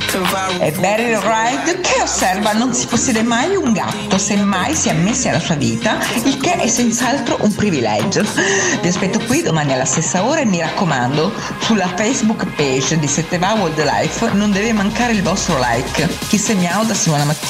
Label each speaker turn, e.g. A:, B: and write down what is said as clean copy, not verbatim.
A: E Barry Wright, che osserva: non si possiede mai un gatto, semmai si è ammessi alla sua vita, il che è senz'altro un privilegio. Vi aspetto qui domani alla stessa ora e mi raccomando, sulla Facebook page di 7 va Wildlife non deve mancare il vostro like. Kiss e miau da Simona Mattia.